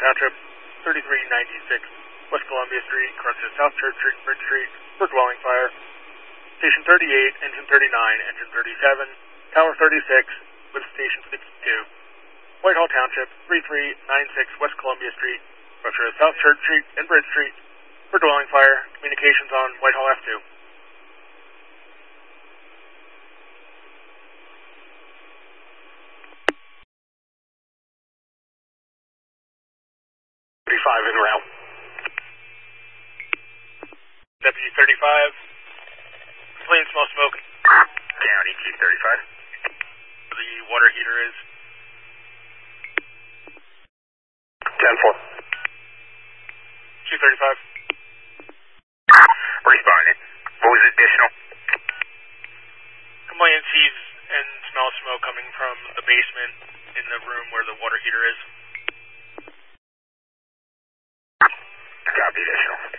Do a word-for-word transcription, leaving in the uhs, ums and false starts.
Township, thirty-three ninety-six West Columbia Street, crosses South Church Street, Bridge Street, for dwelling fire. Station thirty-eight, engine thirty-nine, engine thirty-seven, tower thirty-six, with station sixty-two. Whitehall Township, thirty-three ninety-six West Columbia Street, crosses South Church Street and Bridge Street, for dwelling fire. Communications on Whitehall F two. thirty-five en route. Deputy thirty-five, complaint smell smoke. County Chief thirty-five. The water heater is ten four. Chief thirty-five. Responding. What was additional? Complaint sees and smells smoke coming from the basement in the room where the water heater is. Copy additional.